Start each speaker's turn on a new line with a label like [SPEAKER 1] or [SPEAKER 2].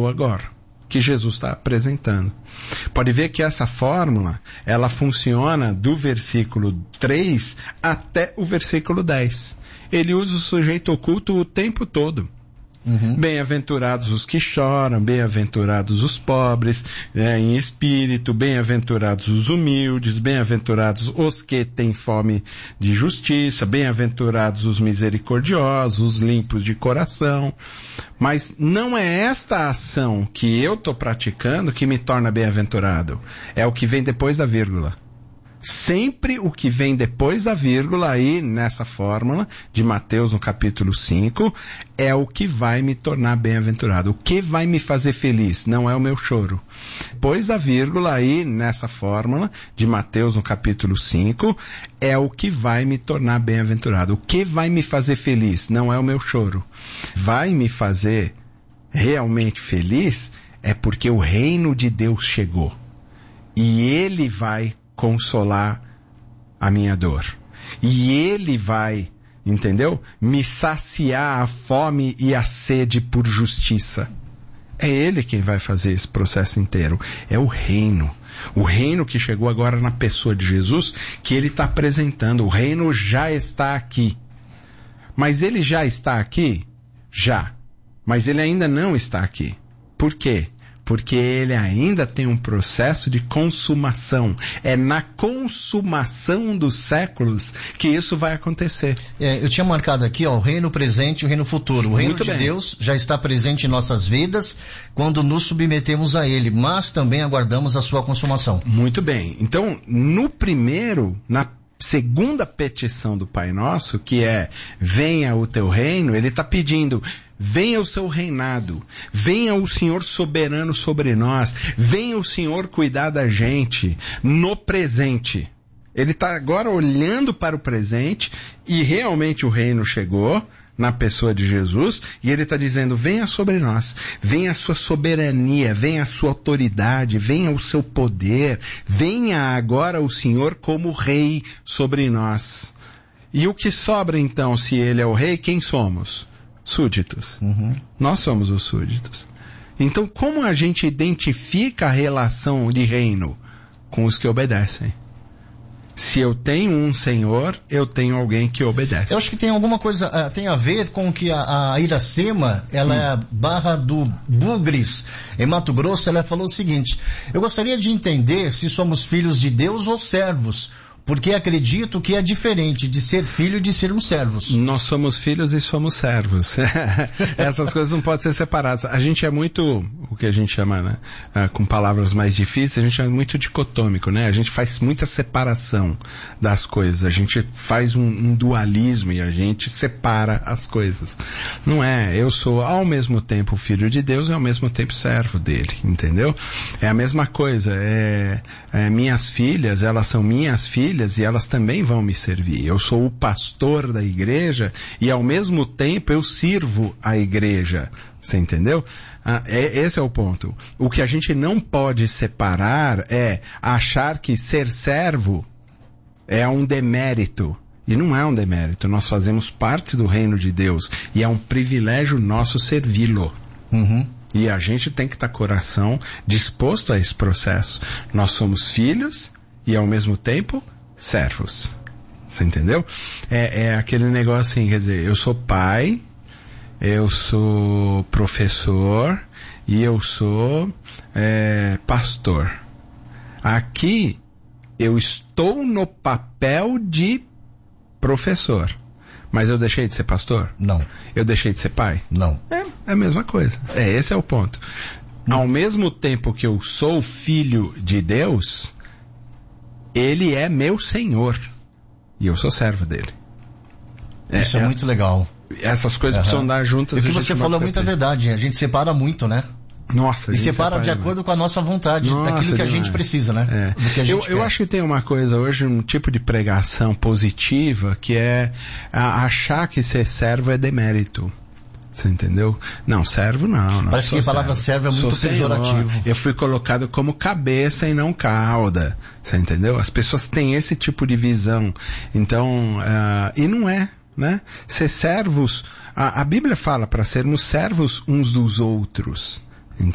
[SPEAKER 1] chegou agora, que Jesus está apresentando. Pode ver que essa fórmula, ela funciona do versículo 3 até o versículo 10. Ele usa o sujeito oculto o tempo todo. Bem-aventurados os que choram, bem-aventurados os pobres, em espírito, bem-aventurados os humildes, bem-aventurados os que têm fome de justiça, bem-aventurados os misericordiosos, os limpos de coração. Mas não é esta ação que eu estou praticando que me torna bem-aventurado. É o que vem depois da vírgula. Sempre o que vem depois da vírgula aí nessa fórmula de Mateus no capítulo 5 é o que vai me tornar bem-aventurado. O que vai me fazer feliz não é o meu choro. Depois da vírgula aí nessa fórmula de Mateus no capítulo 5 é o que vai me tornar bem-aventurado. O que vai me fazer feliz não é o meu choro. Vai me fazer realmente feliz é porque o reino de Deus chegou. E Ele vai consolar a minha dor. E Ele vai, entendeu? Me saciar a fome e a sede por justiça. É Ele quem vai fazer esse processo inteiro. É o reino. O reino que chegou agora na pessoa de Jesus, que Ele está apresentando. O reino já está aqui. Mas Ele já está aqui? Já. Mas Ele ainda não está aqui. Por quê? Porque ele ainda tem um processo de consumação. É na consumação dos séculos que isso vai acontecer.
[SPEAKER 2] Eu tinha marcado aqui, o reino presente e o reino futuro. O reino de Deus já está presente em nossas vidas quando nos submetemos a ele, mas também aguardamos a sua consumação.
[SPEAKER 1] Muito bem. Então, na segunda petição do Pai Nosso, que é, venha o teu reino, ele está pedindo, venha o seu reinado, venha o Senhor soberano sobre nós, venha o Senhor cuidar da gente no presente. Ele está agora olhando para o presente e realmente o reino chegou na pessoa de Jesus e ele está dizendo, venha sobre nós, venha a sua soberania, venha a sua autoridade, venha o seu poder, venha agora o Senhor como rei sobre nós. E o que sobra então, se ele é o rei, quem somos? Súditos. Nós somos os súditos. Então, como a gente identifica a relação de reino? Com os que obedecem. Se eu tenho um Senhor, eu tenho alguém que obedece.
[SPEAKER 2] Eu acho que tem alguma coisa, tem a ver com que a Iracema, ela é a Barra do Bugres, em Mato Grosso, ela falou o seguinte, eu gostaria de entender se somos filhos de Deus ou servos, porque acredito que é diferente de ser filho e de sermos servos.
[SPEAKER 1] Nós somos filhos e somos servos. Essas coisas não podem ser separadas. A gente é muito, o que a gente chama, né, com palavras mais difíceis, a gente é muito dicotômico, né? A gente faz muita separação das coisas. A gente faz um dualismo e a gente separa as coisas. Não é, eu sou ao mesmo tempo filho de Deus e ao mesmo tempo servo dele, entendeu? É a mesma coisa. Minhas filhas, elas são minhas filhas, e elas também vão me servir. Eu sou o pastor da igreja e ao mesmo tempo eu sirvo a igreja. Você entendeu? Esse é o ponto. O que a gente não pode separar é achar que ser servo é um demérito. E não é um demérito. Nós fazemos parte do reino de Deus e é um privilégio nosso servi-lo. E a gente tem que estar coração disposto a esse processo. Nós somos filhos e ao mesmo tempo servos. Você entendeu? É aquele negócio assim, quer dizer, eu sou pai, eu sou professor e eu sou pastor. Aqui eu estou no papel de professor. Mas eu deixei de ser pastor?
[SPEAKER 2] Não.
[SPEAKER 1] Eu deixei de ser pai?
[SPEAKER 2] Não.
[SPEAKER 1] É a mesma coisa. Esse é o ponto. Ao mesmo tempo que eu sou filho de Deus, Ele é meu Senhor. E eu sou servo dele.
[SPEAKER 2] Isso é muito legal.
[SPEAKER 1] Essas coisas precisam andar juntas.
[SPEAKER 2] E o que você falou é muita verdade. A gente separa muito, né?
[SPEAKER 1] Nossa.
[SPEAKER 2] E separa de acordo com a nossa vontade, daquilo que a gente precisa, né? Do que a gente
[SPEAKER 1] eu acho que tem uma coisa hoje, um tipo de pregação positiva, que é achar que ser servo é demérito. Você entendeu? Não, servo não.
[SPEAKER 2] Parece que a palavra servo é muito pejorativo.
[SPEAKER 1] Eu fui colocado como cabeça e não cauda. Você entendeu? As pessoas têm esse tipo de visão. Então, e não é, né? Ser servos, a Bíblia fala para sermos servos uns dos outros.